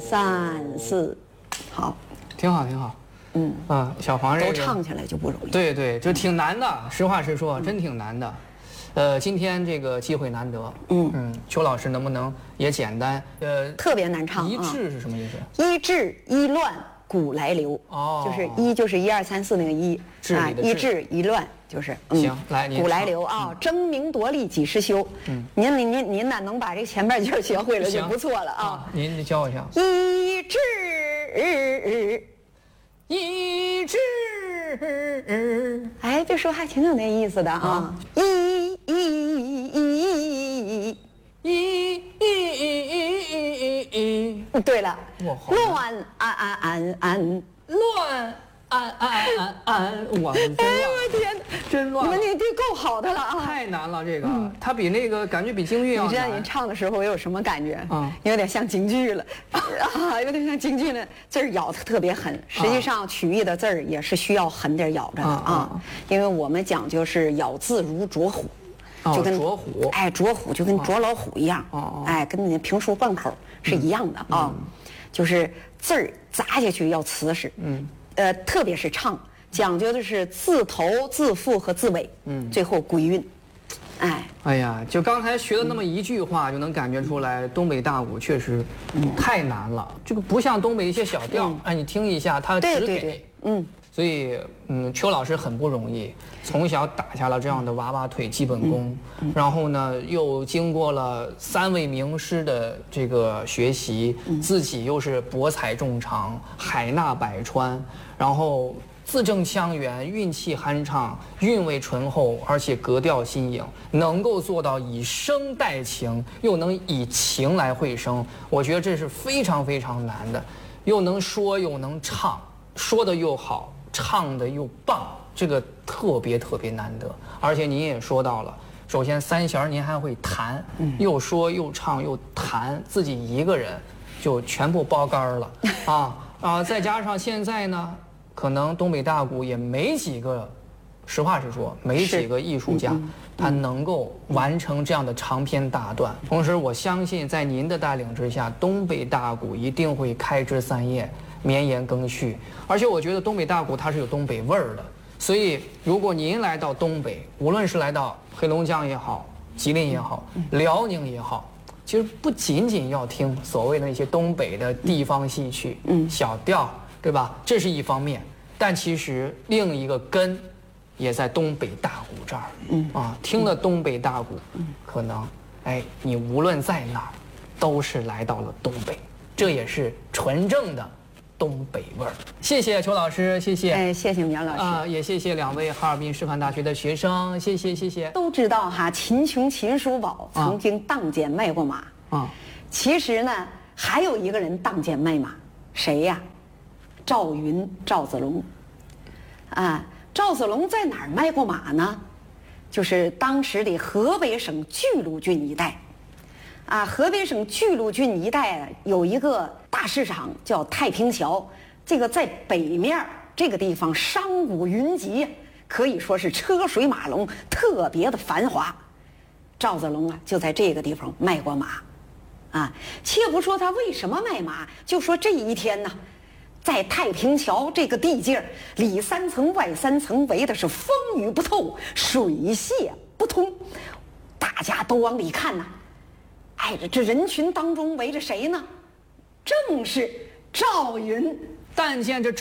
3、4，好， 挺好，挺好。小黄这个都唱起来就不容易。 对对，就挺难的，实话实说，真挺难的。今天这个机会难得，邱老师能不能也简单？ 特别难唱。 一致是什么意思？ 一致一乱古来流。哦，就是一就是1、2、3、4那个一啊，一致一乱就是行，来古来流啊，争名夺利几时休？您呢能把这前半句学会了就不错了啊。 您教我一下。 一致一致， 哎，这说还挺有那意思的啊。对了，乱哇， 哎呦我天， 真乱！ 你这够好的了啊！ 太难了，这个它比那个感觉比京剧要难。 你知道您唱的时候我有什么感觉？有点像京剧了啊，有点像京剧呢，字儿咬得特别狠。实际上曲艺的字儿也是需要狠点咬着的啊，因为我们讲究是咬字如啄虎。就跟啄虎， 哎，啄虎就跟啄老虎一样，哎，跟你那评书贯口是一样的啊，就是字儿砸下去要瓷实，特别是唱，讲究的是字头、字腹和字尾，最后归韵， 哎呀，就刚才学的那么一句话，就能感觉出来，东北大鼓确实太难了，这个不像东北一些小调，哎，你听一下，它只给，所以，邱老师很不容易，从小打下了这样的娃娃腿基本功，然后呢，又经过了3位名师的这个学习，自己又是博采众长，海纳百川，然后字正腔圆，韵气酣畅，韵味醇厚，而且格调新颖，能够做到以声带情，又能以情来会声，我觉得这是非常非常难的，又能说又能唱，说的又好。唱的又棒，这个特别特别难得，而且您也说到了，首先3弦您还会弹，又说又唱又弹，自己一个人就全部包干了再加上现在呢，可能东北大鼓也没几个，实话实说，没几个艺术家他能够完成这样的长篇大段。同时，我相信在您的带领之下，东北大鼓一定会开枝散叶。绵延更续，而且我觉得东北大鼓它是有东北味儿的，所以如果您来到东北，无论是来到黑龙江也好，吉林也好，辽宁也好，其实不仅仅要听所谓的那些东北的地方戏曲，小调，对吧？这是一方面，但其实另一个根也在东北大鼓这儿，听了东北大鼓，可能，哎，你无论在哪儿，都是来到了东北，这也是纯正的。东北味儿，谢谢邱老师，谢谢， 哎，谢谢苗老师也谢谢2位哈尔滨师范大学的学生，谢谢。 都知道哈，秦琼秦叔宝曾经当剑卖过马其实呢，还有一个人当剑卖马，谁呀？赵云，赵子龙，赵子龙在哪儿卖过马呢？就是当时的河北省巨鹿郡一带。河北省巨鹿郡一带有一个大市场叫太平桥，这个在北面这个地方商贾云集，可以说是车水马龙，特别的繁华。赵子龙就在这个地方卖过马，且不说他为什么卖马，就说这一天呢，在太平桥这个地界里3层外3层围的是风雨不透，水泄不通，大家都往里看这人群当中围着谁呢？正是赵云。 但见这